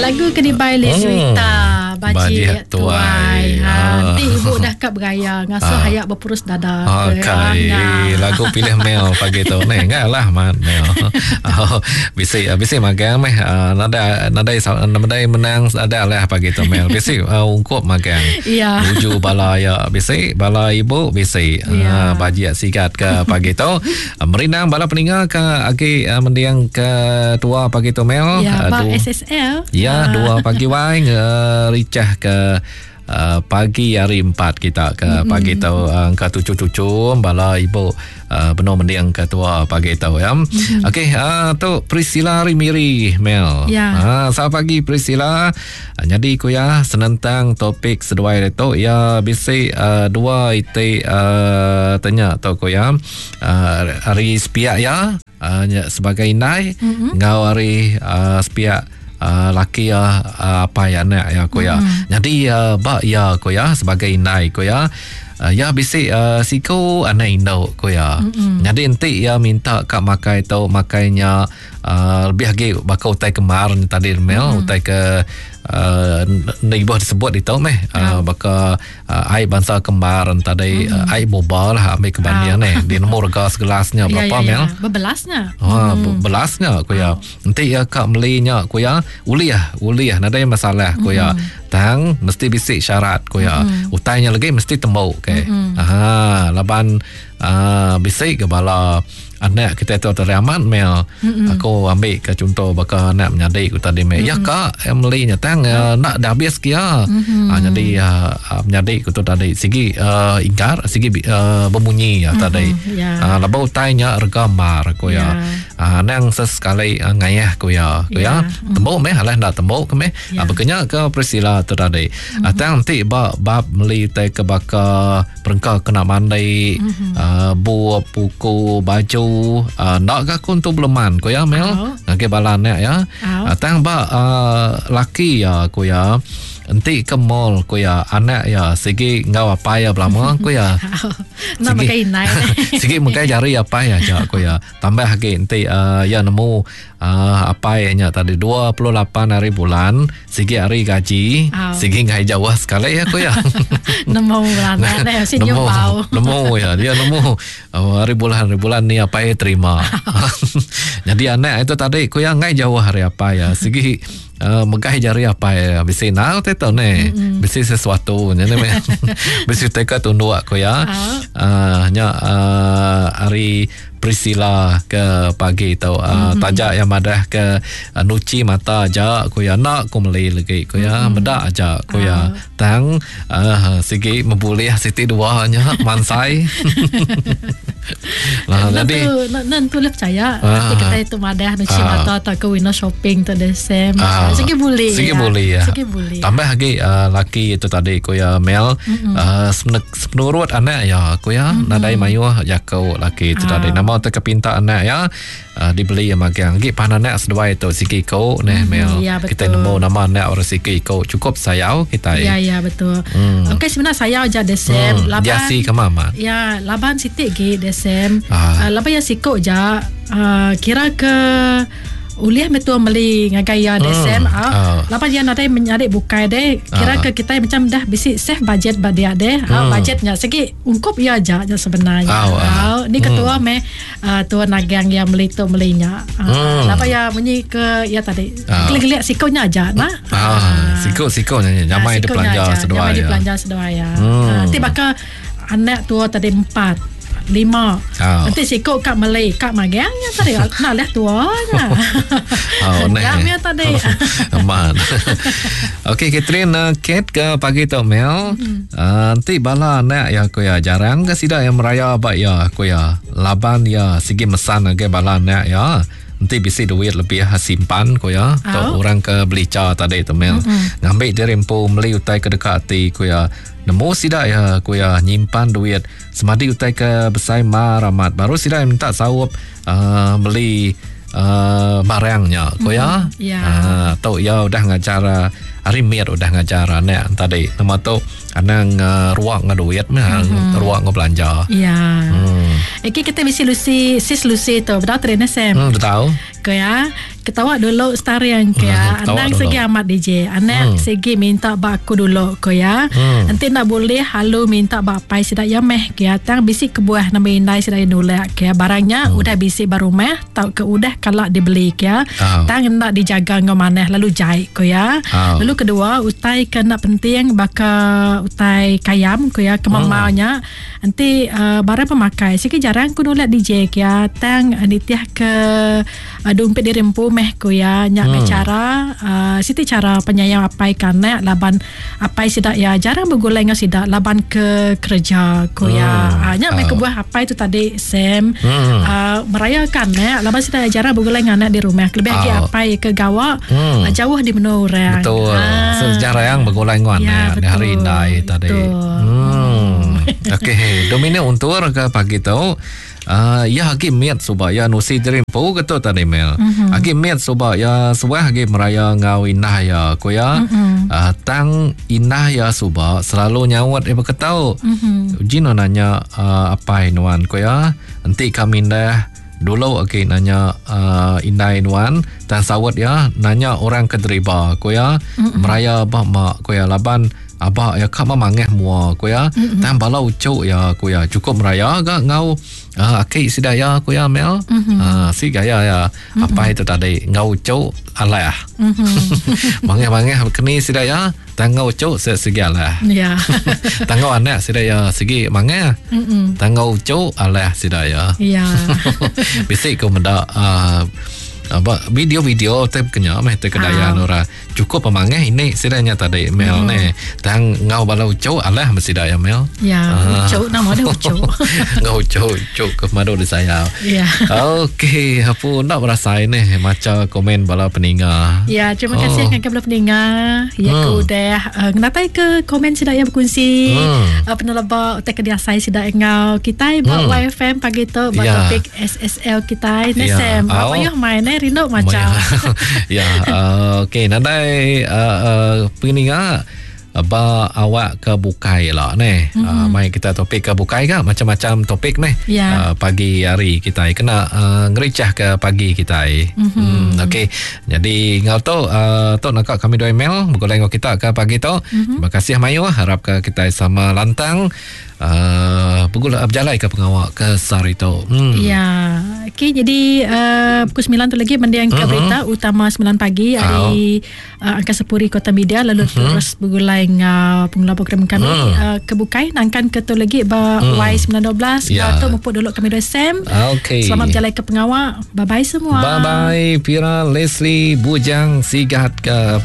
Lagu Kedibai Lizwita Bajik Tuai. Nanti ibu dah kat beraya ngasa hayat berpurus dada. Okay. Lagu pilih Mel pagi tu ni. Enggak lah man Mel. Bisi magang meh nadai menang ada lah pagi tu Mel. Bisi ungkup magang. Ya. Uju bala ya bisi bala ibu bisi. Bajik sikat ke pagi tu. Merinang bala peninggal ke agi mendiang ke tua pagi tu Mel. Ya, SSL. Ya, 2 pagi wai ricah ke pagi hari 4 kita ke pagi tu ke cucu-cucu bala ibu benar mendiang ketua pagi tu ya. Okey, tu Priscilla Rimiri Mel. Ya. Selamat pagi Priscilla. Jadi ku ya senentang topik seduai itu ya bisi dua itu tanya tu ku ya hari sepiak ya sebagai nai ngau hari sepiak laki apa ya nak ya ko ya. Jadi ba ya ko ya sebagai nai ko ya. Ya bisi siko anai indo ko ya. Jadi enti ya minta kak makai tu makainya lebih lagi bakal utai kemarin tadi Mel utai ke neighbor disebut itu meh baka ai bangsa kembaran tadi ai bobal lah ambil kebandian di nomor gas gelasnya berapa Mel? Bebelasnya. Bebelasnya ko ya. Nanti ya kak melinya ko ya uliah nadai masalah ko ya. Tang mesti bisik syarat ko ya. Utainya lagi mesti tembau ke. Laban bisik ke bala anak kita tu teramat Mel. Aku ambil ke contoh baka anak menyadi ku tadi Mel. Ya kak Emily nyatang nak dah habis kia. Jadi menyadi ku tu tadi sigi ingkar sigi berbunyi ya tadi. Labau tanya regamar ku ya. Nang sesekali ngayah ku ya. Ku ya. Tembok Mel halah nak tembok ke Mel. Bekenya ke Priscilla tu tadi. Tang nanti bab meli tai ke baka perengkau kena mandai buah puku baju nak ke untuk beleman ko ya Mel ngake balannya ya tang ba laki ya ko ya enti ke mall ko ya anak ya sigi ngau apa ya belama ko ya nak makai nai sigi makai jari apa ya ja ko ya tambah lagi enti ya nemu apa ya tadi 28 hari bulan sigi hari gaji sigi ngai jauh sekali ya ko ya nemu bulan nemu ya dia nemu hari bulan ni apa ya terima. Jadi anak itu tadi ko yang ngai jauh hari apa ya sigi megah jari apa ya bisi nau teto ne bisi sesuatu nya ne bisi teka tunduk ko ya nya hari Priscilla ke pagi tu tajak yang madah ke nuci mata aja ko ya nak ko meli lagi ko ya medak aja ko ya tang sigi membuli siti dua nya mansai. Lah jadi nan tu lep percaya kita itu madah nuci mata atau ke window shopping tu desem sigi boleh ya sigi boleh tambah lagi laki itu tadi ko ya Mel menurut anak ya ko ya nadai mayu ya kau laki itu tadi nama tu kepinta anak ya dibeli yang magang lagi pan anak sedua itu sigi kau neh Mel kita nemu nama anak orang sigi kau cukup sayau kita ya betul. Okey sebenarnya sayau aja desem laban jasi ke mama ya laban sitik ge desem laban ya siko aja kira ke uliah betul meli ngagaya desem lapan dia nadai menyadik bukai deh kira ke kita macam dah bisi save budget badia deh budgetnya segi ungkup ya aja sebenarnya ni ketua tua nagang yang meli tu melinya lapan ya bunyi ke ya tadi klik-klik sikonya aja nah sikonya nyamai di belanja sedua ya nanti bakal anak tua tadi 4 5 nanti siko kak Malay kak magangnya tadi nak lihat tuanya gamnya tadi aman. Okey Catherine Kate ke pagi tu Mel nanti bala nak ya ko ya jarang ke sida yang meraya ba ya ko ya laban ya sigi mesan ke bala nak ya nanti bisi duit lebih simpan ko ya tu orang ke belica tadi tu Mel ngambil dia rempo meli utai ke dekat hati ko ya nemu sida ya ko ya nyimpan duit semadi utai ke besai maramat baru sida minta sawup beli barangnya ko ya tu ya udah ngajar hari mir udah ngajar anak tadi nama tu anang ruang ngaduit ruang ngebelanja Iki kita mesti Lucy sis Lucy tu betul trene sem betul ko ya ketawa dulu starian ke ya. Anak segi amat DJ. Anak segi minta baku dulu ke ya. Nanti nak boleh halu minta bapai sidak ya meh ke ya. Tang bisik kebuah nama indai sidak nolak ke ya. Barangnya udah bisik baru meh tau ke udah kalau dibeli ke ya. Tang nak dijaga ngau maneh lalu jahit ke ya. Lalu kedua utai kena penting baka utai kayam ke ya kemamaunya. Nanti barang pemakai sikit jarang ku nolak DJ ke ya. Tang ditiah ke dompet dirempu meh ku ya nyak cara siti cara penyayang apai kana laban apai sidak ya jarang bergulai dengan sidak laban ke kerja ku ya nyak meh kebuah apai tu tadi Sam merayakan laban sidak jarang bergulai dengan anak di rumah lebih lagi apai ke gawa jauh di menurang betul sejarah yang bergulai dengan anak di hari ini tadi okey domine untuk ke pagi tu ya hagi miat supaya nusi dirimpu ketu tadi Mel. Hagi miat supaya suah hagi meraya ngau inah ya koya. Tang inah ya suba selalu nyawat ibu ketau. Jino nanya apa inuan koya. Nanti kami dah dulu okay, nanya indah inuan dan sawat ya nanya orang kederiba koya. Meraya bah mak koya laban abah ya kama mangeh mua koya. Dan balau cuk ya koya cukup meraya gak ngau akik sida ya koya Mel si gaya ya apa itu tadi ngau cuk alah mangeh kini sida ya tangau cuk segi alah ya tangau anak sida ya segi mangeh tangau cuk alah sida ya bisik ko menda video tep kenya meh te kedayaan ora cukup pemangeh ini sidanya tadi Mel ne tang ngau balau cau alah mesti daya Mel ya cau nama dia cau ngau cau ke madu di saya ya okey apa nak berasa ini macam komen bala peninggal ya terima kasih kan bala peninggal ya ku dah ngatai ke komen sidaya berkongsi penelaba te kedia saya sidaya ngau kita ba YFM pagi tu ba topik SSL kita ne Sam apa yo main Rino macam ya okey nadai peninggal ba awak ke bukai lah ne mai kita topik ke bukai ke macam-macam topik ne pagi hari kita kena ngericah ke pagi kita okey jadi ngau tu nak kami dua email bergoleng kita ke pagi tu terima kasih Mayu harap ke kita sama lantang pukul berjalan ke pengawak ke Sarito ya okey jadi pukul 9 tu lagi mendiang ke berita utama 9 pagi dari Angka Sepuri Kota Media lalu terus bergulai pengelola program kami kebukai nangkan ke tu lagi Y912 tu mempuk dulu kami dua Sam selamat berjalan ke pengawak bye bye semua bye bye Pira Leslie Bujang Sigat ke